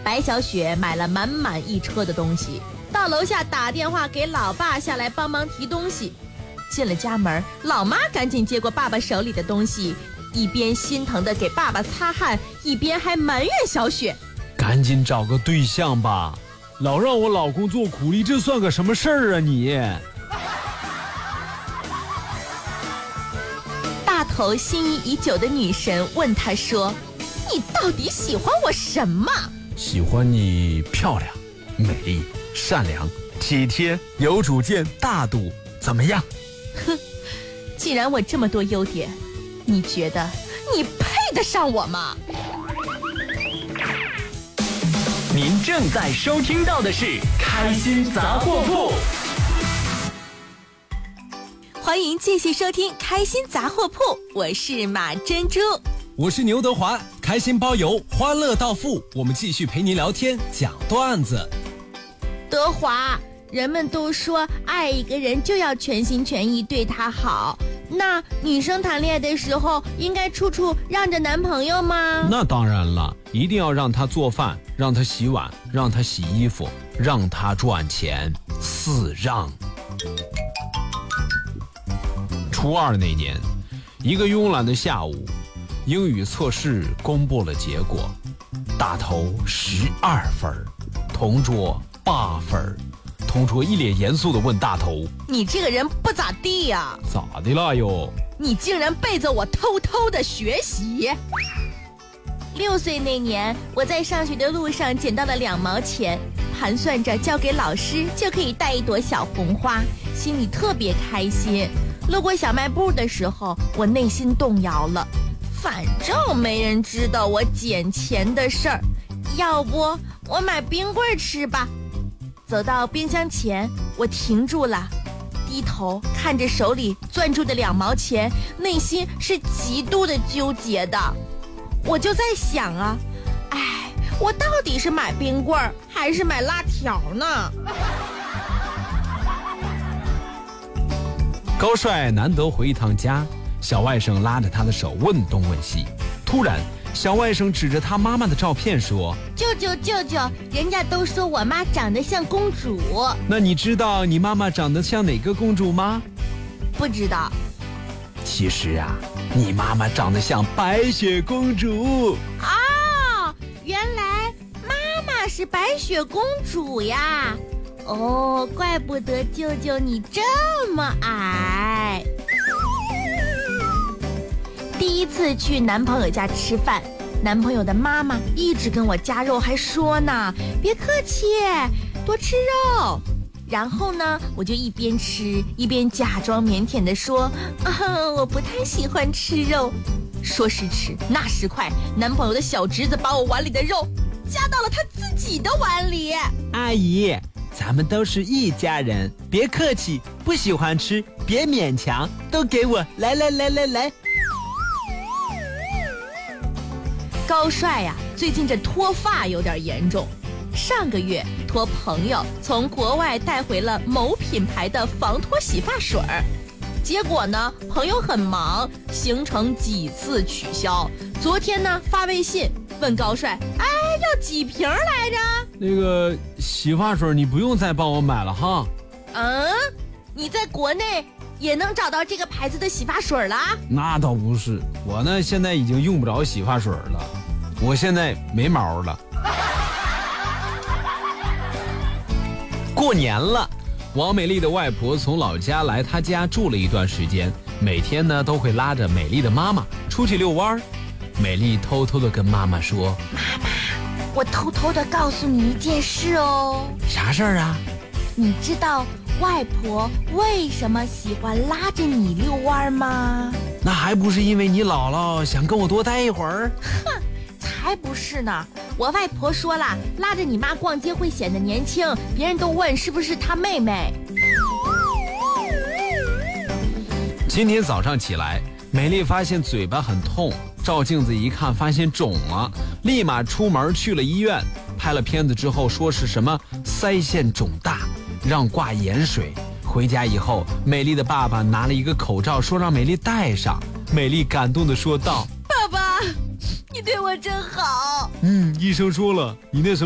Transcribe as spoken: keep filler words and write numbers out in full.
白小雪买了满满一车的东西，到楼下打电话给老爸下来帮忙提东西。进了家门，老妈赶紧接过爸爸手里的东西，一边心疼的给爸爸擦汗，一边还埋怨小雪： 赶紧找个对象吧，老让我老公做苦力，这算个什么事儿啊你？ 大头心仪已久的女神问他说：你到底喜欢我什么？ 喜欢你漂亮、美丽、善良、体贴、有主见、大度，怎么样？ 哼，既然我这么多优点，你觉得你配得上我吗？ 您正在收听到的是开心杂货铺。 欢迎继续收听开心杂货铺，我是马珍珠， 我是牛德华，开心包邮，欢乐到付，我们继续陪您聊天讲段子。 德华，人们都说爱一个人就要全心全意对他好，那女生谈恋爱的时候应该处处让着男朋友吗？ 那当然了，一定要让他做饭，让他洗碗，让他洗衣服，让他赚钱，四让。初二那年，一个慵懒的下午，英语测试公布了结果，大头十二分，同桌八分。同桌一脸严肃地问大头： 你这个人不咋地呀、啊？ 咋的啦哟？ 你竟然背着我偷偷的学习。六岁那年，我在上学的路上捡到了两毛钱，盘算着交给老师就可以带一朵小红花，心里特别开心。路过小卖部的时候，我内心动摇了，反正没人知道我捡钱的事儿，要不我买冰棍吃吧。走到冰箱前，我停住了，低头看着手里攥住的两毛钱，内心是极度的纠结的。我就在想啊，哎，我到底是买冰棍儿还是买辣条呢？ 高帅难得回一趟家，小外甥拉着他的手问东问西，突然小外甥指着他妈妈的照片说： 舅舅舅舅，人家都说我妈长得像公主。 那你知道你妈妈长得像哪个公主吗？ 不知道。 其实啊，你妈妈长得像白雪公主。 哦，原来妈妈是白雪公主呀。哦，怪不得舅舅你这么矮。第一次去男朋友家吃饭，男朋友的妈妈一直跟我夹肉，还说呢，别客气，多吃肉。然后呢，我就一边吃一边假装腼腆地说，啊，我不太喜欢吃肉。说时迟，那时快，男朋友的小侄子把我碗里的肉夹到了他自己的碗里。 阿姨，咱们都是一家人，别客气，不喜欢吃别勉强，都给我，来来来来来。 高帅呀、啊，最近这脱发有点严重。上个月托朋友从国外带回了某品牌的防脱洗发水儿，结果呢，朋友很忙，行程几次取消。昨天呢，发微信问高帅，哎，要几瓶来着？ 那个洗发水你不用再帮我买了哈。 嗯，你在国内也能找到这个牌子的洗发水啦？ 那倒不是，我呢现在已经用不着洗发水了，我现在没毛了。过年了，王美丽的外婆从老家来她家住了一段时间，每天呢都会拉着美丽的妈妈出去遛弯。美丽偷偷地跟妈妈说： 妈妈，我偷偷地告诉你一件事哦。 啥事儿啊？ 你知道外婆为什么喜欢拉着你遛弯吗？ 那还不是因为你姥姥想跟我多待一会儿？ 哼，才不是呢。我外婆说了，拉着你妈逛街会显得年轻，别人都问是不是她妹妹。 今天早上起来，美丽发现嘴巴很痛，照镜子一看发现肿了，立马出门去了医院，拍了片子之后说是什么腮腺肿大，让挂盐水。回家以后，美丽的爸爸拿了一个口罩说让美丽戴上，美丽感动地说道： 爸爸，你对我真好。 嗯，医生说了，你那什么